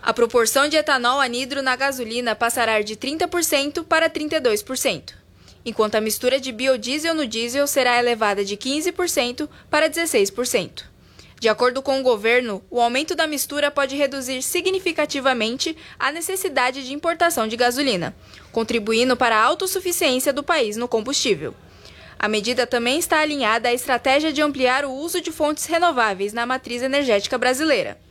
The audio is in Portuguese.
A proporção de etanol anidro na gasolina passará de 30% para 32%, enquanto a mistura de biodiesel no diesel será elevada de 15% para 16%. De acordo com o governo, o aumento da mistura pode reduzir significativamente a necessidade de importação de gasolina, contribuindo para a autossuficiência do país no combustível. A medida também está alinhada à estratégia de ampliar o uso de fontes renováveis na matriz energética brasileira.